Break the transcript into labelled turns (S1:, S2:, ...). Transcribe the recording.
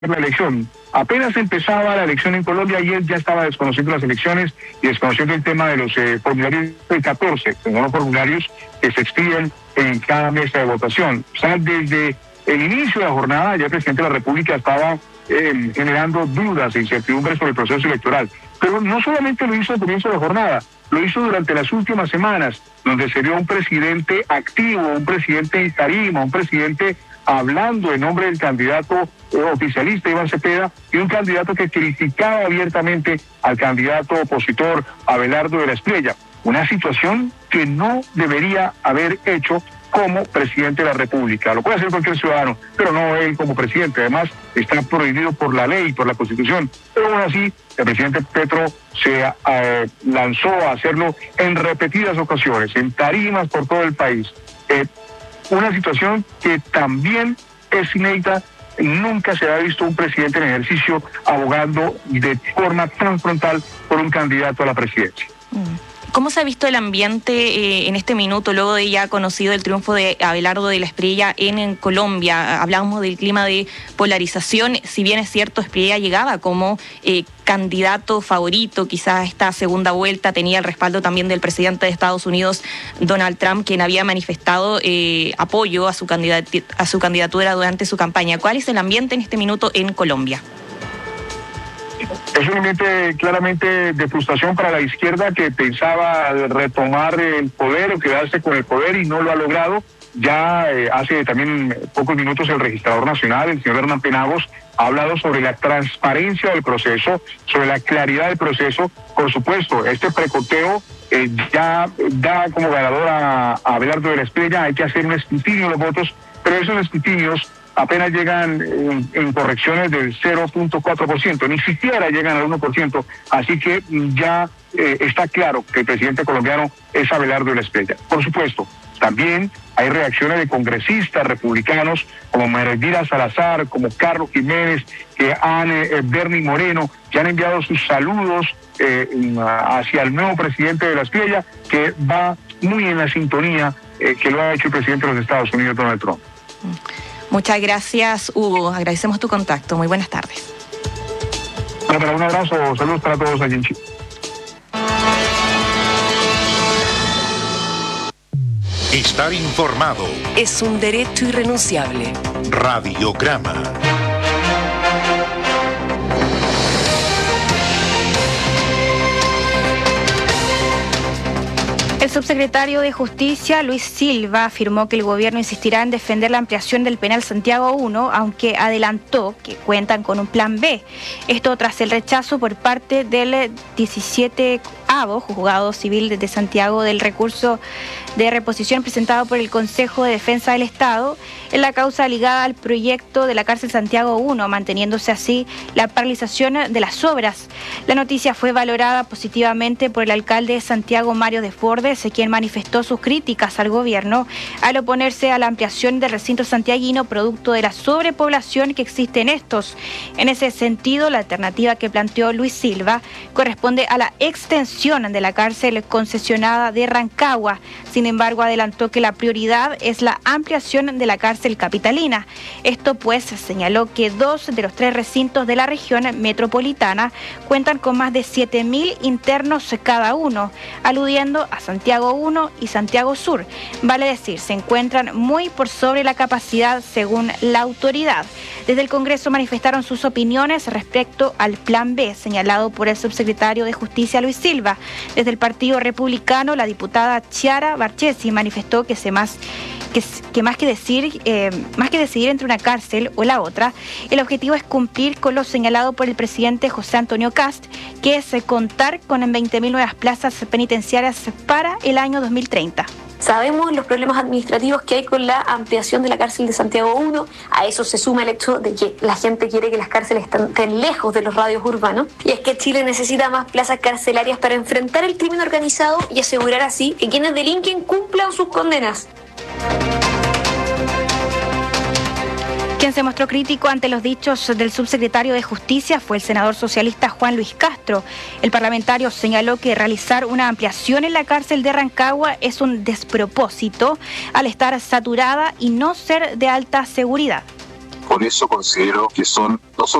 S1: la elección. Apenas empezaba la elección en Colombia y él ya estaba desconociendo las elecciones y desconociendo el tema de los formularios de 14, que son los formularios que se expiden en cada mesa de votación. O sea, desde el inicio de la jornada ya el presidente de la República estaba generando dudas e incertidumbres sobre el proceso electoral. Pero no solamente lo hizo al comienzo de la jornada, lo hizo durante las últimas semanas, donde se vio un presidente activo, un presidente en tarima, un presidente hablando en nombre del candidato oficialista Iván Cepeda y un candidato que criticaba abiertamente al candidato opositor Abelardo de la Espriella. Una situación que no debería haber hecho como presidente de la República. Lo puede hacer cualquier ciudadano, pero no él como presidente. Además, está prohibido por la ley, por la Constitución. Pero aún así, el presidente Petro se lanzó a hacerlo en repetidas ocasiones, en tarimas por todo el país. Una situación que también es inédita. Nunca se ha visto un presidente en ejercicio abogando de forma tan frontal por un candidato a la presidencia.
S2: ¿Cómo se ha visto el ambiente en este minuto, luego de ya conocido el triunfo de Abelardo de la Espriella en Colombia? Hablamos del clima de polarización. Si bien es cierto, Espriella llegaba como candidato favorito, quizás esta segunda vuelta tenía el respaldo también del presidente de Estados Unidos, Donald Trump, quien había manifestado apoyo a su candidatura durante su campaña. ¿Cuál es el ambiente en este minuto en Colombia?
S1: Es un ambiente claramente de frustración para la izquierda, que pensaba retomar el poder o quedarse con el poder y no lo ha logrado. Ya hace también pocos minutos el registrador nacional, el señor Hernán Penagos, ha hablado sobre la transparencia del proceso, sobre la claridad del proceso. Por supuesto, este preconteo ya da como ganador a Abelardo de la Espriella. Hay que hacer un escrutinio de los votos, pero esos escrutinios apenas llegan en correcciones del 0.4%, ni siquiera llegan al 1%, así que ya está claro que el presidente colombiano es Abelardo de la Espriella. Por supuesto, también hay reacciones de congresistas republicanos como María Elvira Salazar, como Carlos Jiménez, Bernie Moreno, que han enviado sus saludos hacia el nuevo presidente de la Espriella, que va muy en la sintonía que lo ha hecho el presidente de los Estados Unidos, Donald Trump.
S2: Muchas gracias, Hugo. Agradecemos tu contacto. Muy buenas tardes.
S1: Bueno, un abrazo, saludos para todos aquí en Chile.
S3: Estar informado
S4: es un derecho irrenunciable.
S3: Radiograma.
S5: El subsecretario de Justicia, Luis Silva, afirmó que el gobierno insistirá en defender la ampliación del penal Santiago I, aunque adelantó que cuentan con un plan B. Esto tras el rechazo por parte del 17º Juzgado Civil de Santiago del recurso de reposición presentado por el Consejo de Defensa del Estado en la causa ligada al proyecto de la cárcel Santiago I, manteniéndose así la paralización de las obras. La noticia fue valorada positivamente por el alcalde de Santiago, Mario Desbordes, quien manifestó sus críticas al gobierno al oponerse a la ampliación del recinto santiaguino producto de la sobrepoblación que existe en estos. En ese sentido, la alternativa que planteó Luis Silva corresponde a la extensión de la cárcel concesionada de Rancagua. Sin embargo, adelantó que la prioridad es la ampliación de la cárcel capitalina. Esto pues señaló que 2 de los 3 recintos de la región metropolitana cuentan con más de 7.000 internos cada uno, aludiendo a Santiago I y Santiago Sur. Vale decir, se encuentran muy por sobre la capacidad según la autoridad. Desde el Congreso manifestaron sus opiniones respecto al plan B, señalado por el subsecretario de Justicia Luis Silva. Desde el Partido Republicano, la diputada Chiara Barchesi manifestó que más que decidir entre una cárcel o la otra, el objetivo es cumplir con lo señalado por el presidente José Antonio Kast, que es contar con 20.000 nuevas plazas penitenciarias para el año 2030.
S6: Sabemos los problemas administrativos que hay con la ampliación de la cárcel de Santiago I. A eso se suma el hecho de que la gente quiere que las cárceles estén lejos de los radios urbanos. Y es que Chile necesita más plazas carcelarias para enfrentar el crimen organizado y asegurar así que quienes delinquen cumplan sus condenas.
S5: Quien se mostró crítico ante los dichos del subsecretario de Justicia fue el senador socialista Juan Luis Castro. El parlamentario señaló que realizar una ampliación en la cárcel de Rancagua es un despropósito al estar saturada y no ser de alta seguridad.
S7: Por eso considero que son no solo